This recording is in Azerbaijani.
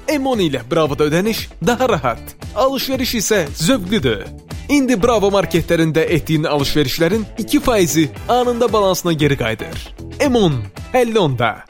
Emon ilə Bravo'da ödəniş daha rahat, alışveriş isə zövqlüdür. İndi Bravo marketlərində etdiyin alışverişlərin 2%-i anında balansına geri qayıdır. Emon, 50 onda.